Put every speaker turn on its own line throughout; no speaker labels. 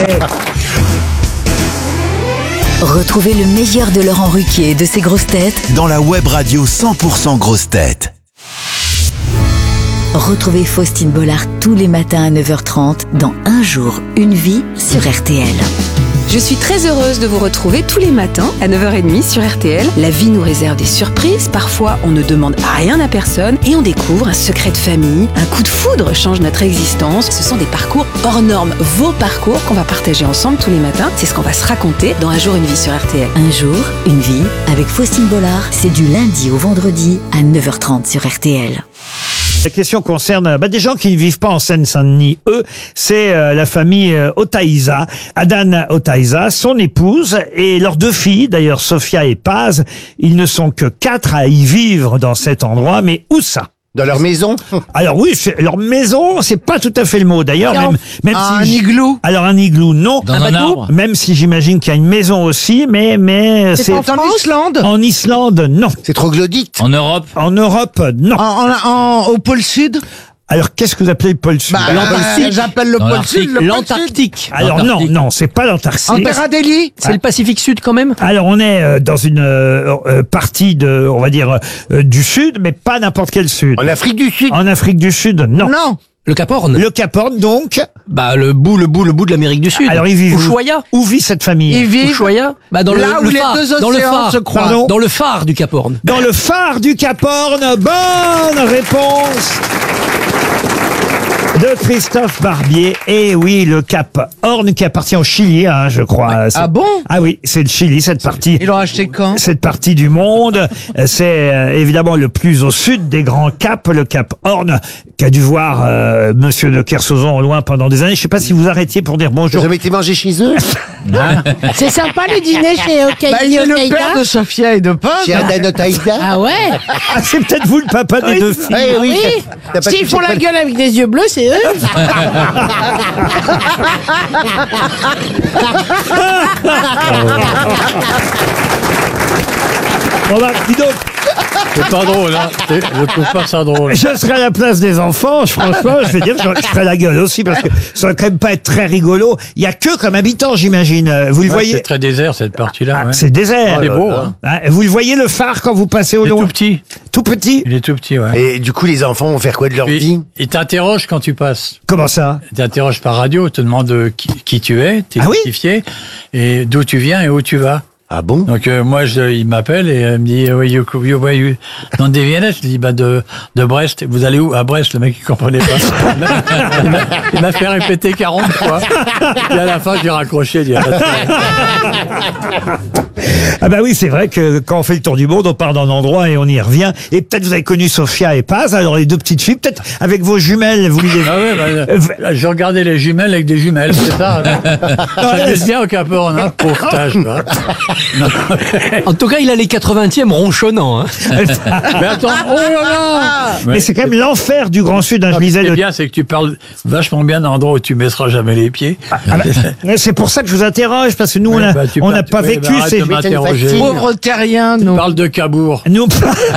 Retrouvez le meilleur de Laurent Ruquier et de ses grosses têtes
dans la web radio 100% grosses têtes.
Retrouvez Faustine Bollard tous les matins à 9h30 dans Un jour, une vie sur RTL.
Je suis très heureuse de vous retrouver tous les matins à 9h30 sur RTL. La vie nous réserve des surprises. Parfois, on ne demande rien à personne et on découvre un secret de famille. Un coup de foudre change notre existence. Ce sont des parcours hors normes. Vos parcours qu'on va partager ensemble tous les matins. C'est ce qu'on va se raconter dans Un jour, une vie sur RTL.
Un jour, une vie avec Faustine Bollard. C'est du lundi au vendredi à 9h30 sur RTL.
La question concerne des gens qui ne vivent pas en Seine-Saint-Denis. Eux, c'est la famille Otaïza, Adan Otaïza, son épouse et leurs 2 filles, d'ailleurs Sophia et Paz. Ils ne sont que 4 à y vivre dans cet endroit, mais où ça ?
Dans leur maison?
Alors oui, leur maison, c'est pas tout à fait le mot. D'ailleurs, même
un
si
igloo.
Alors un igloo, non.
Dans un arbre.
Même si j'imagine qu'il y a une maison aussi, mais c'est
en Islande?
En Islande, non.
C'est troglodyte.
En Europe.
En Europe, non.
Au pôle sud?
Alors qu'est-ce que vous appelez le pôle sud?
J'appelle le
Dans
pôle sud
L'Antarctique.
Alors non, c'est pas l'Antarctique.
En Terra Delhi?
C'est le Pacifique Sud quand même.
Alors on est dans une partie de, on va dire, du sud, mais pas n'importe quel sud.
En Afrique du Sud?
En Afrique du Sud, non.
Non.
Le Cap Horn.
Le Cap Horn, donc.
Bah le bout de l'Amérique du Sud.
Alors ils vivent
Ushuaia.
où vit cette famille?
Ils vivent
Ushuaia. Bah dans
là
le
où les
phare,
deux
dans le
océans
phare,
se croisent.
Pardon.
dans le phare du Cap Horn.
Dans le phare du Cap Horn. Bonne réponse de Christophe Barbier. Et oui, le Cap Horn qui appartient au Chili, je crois.
Ah bon?
Ah oui, c'est le Chili, cette partie.
Ils l'ont acheté quand?
Cette partie du monde, c'est évidemment le plus au sud des grands caps, le Cap Horn, qu'a dû voir Monsieur de Kersauzon au loin pendant des années. Je sais pas si vous arrêtiez pour dire
Vous
bonjour.
avez été manger chez eux?
C'est sympa le dîner chez Okaïdi
le père de Sophia et de Paz. Chez Adan Otaïza?
Ah ouais.
Ah, c'est peut-être vous le papa des 2 filles.
Oui. T'as pas
S'ils
touché
font la
le-
gueule avec des yeux bleus, c'est eux.
Bon bah, dis donc,
C'est pas drôle, hein. Je trouve pas ça drôle.
je serais à la place des enfants, franchement, je vais dire, je ferais la gueule aussi, parce que ça va quand même pas être très rigolo. Il y a que comme habitant, j'imagine. Vous le
Ouais,
voyez?
c'est très désert, cette partie-là.
Ah,
ouais.
c'est désert.
C'est beau, hein.
Vous le voyez le phare quand vous passez au
Il est
loin?
tout petit.
Tout petit?
Il est tout petit, ouais.
Et du coup, les enfants vont faire quoi de leur vie?
Il t'interroge quand tu passes.
Comment ça?
Il t'interroge par radio, il te demande qui tu es, t'es
Ah oui
identifié, et d'où tu viens et où tu vas.
Ah bon?
Donc moi, il m'appelle et il me dit where you dans des viennes. Je dis de Brest. Vous allez où? À Brest. Le mec il comprenait pas. il m'a fait répéter 40 fois. Et à la fin j'ai raccroché. Dit,
Ah bah oui, c'est vrai que quand on fait le tour du monde, on part d'un endroit et on y revient. Et peut-être vous avez connu Sophia et Paz, alors les 2 petites filles, peut-être avec vos jumelles, vous les...
ah ouais, là, je regardais les jumelles avec des jumelles, c'est ça. Ça laisse bien au Cap Horn, hein, pour tâche, quoi.
En tout cas, il a les 80e ronchonnants. Hein.
Mais attends, oh là là.
Mais c'est quand même l'enfer du Grand Sud, je lisais
Ce qui est
le...
bien, c'est que tu parles vachement bien d'un endroit où tu mettras jamais les pieds.
Ah bah, c'est pour ça que je vous interroge, parce que nous, on n'a pas vécu ces...
m'interroger.
Pauvres terriens,
Tu
nous.
parles de Cabourg.
Nous,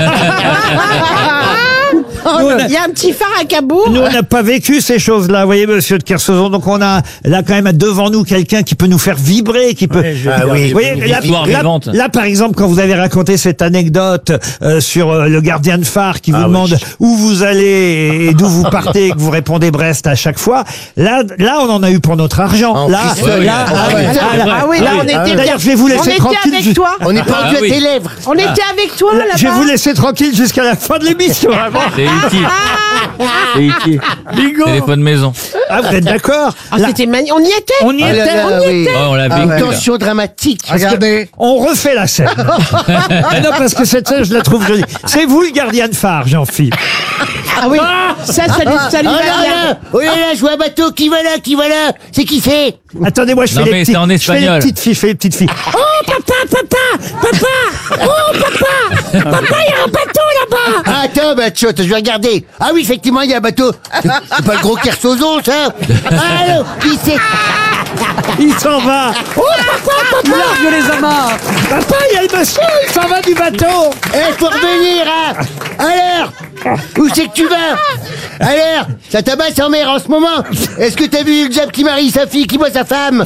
Il y a un petit phare à Cabourg.
nous, on n'a pas vécu ces choses-là, vous voyez, monsieur de Kersauzon. Donc on a là quand même devant nous quelqu'un qui peut nous faire vibrer, qui peut...
Ouais, je vais
Ah
dire,
oui.
Vous voyez, là, par exemple, quand vous avez raconté cette anecdote sur le gardien de phare qui vous demande où vous allez et d'où vous partez et que vous répondez Brest à chaque fois, là, on en a eu pour notre argent.
En
Là,
frissonne.
là,
Ah oui, là on était.
D'ailleurs, je vais vous
On
laisser
était
tranquille.
avec toi.
On est pendu à tes lèvres.
On était avec toi là-bas.
Je vais vous laisser tranquille jusqu'à la fin de l'émission.
C'est E.T. C'est E.T.
Bingo.
Téléphone maison.
Ah, vous êtes d'accord?
Ah,
Là,
c'était magnifique. On y était.
on y
Oh là
était.
là, oui.
Oh, on l'a
Une
vécu. là.
tension dramatique.
Regardez. On refait la scène. Mais non, parce que cette scène, je la trouve jolie. C'est vous le gardien de phare, Jean-Philippe.
Ah oui. Ça lui va bien.
Oh là là, je vois un bateau, qui va là? C'est qui c'est?
Attendez, moi, je fais
Non,
les
mais
petites.
c'est en
Je fais les
espagnol.
petites filles, je fais les petites filles.
Oh papa. Oh papa. Papa, il y a un bateau là-bas.
Ah, attends, bah, tchot, je vais regarder. Ah oui, effectivement, il y a un bateau. C'est pas le gros Kersauzon, ça? Allô, qui c'est?
Il s'en va.
Oh papa.
Largue les amarres.
Papa, il y a le monsieur, il s'en va du bateau.
Eh, faut revenir, hein? Alors? Où c'est que tu vas? Alors? Ça tabasse en mer en ce moment? Est-ce que t'as vu le diable qui marie sa fille, qui voit sa femme?